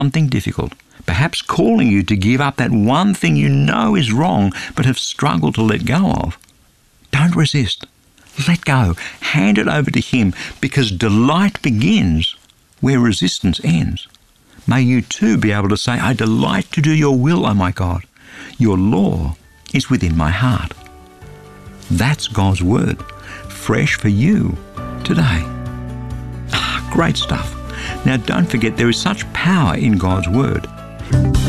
something difficult, perhaps calling you to give up that one thing you know is wrong but have struggled to let go of. Don't resist. Let go. Hand it over to Him, because delight begins where resistance ends. May you too be able to say, I delight to do your will, O my God. Your law is within my heart. That's God's word, fresh for you today. Great stuff. Now don't forget, there is such power in God's word.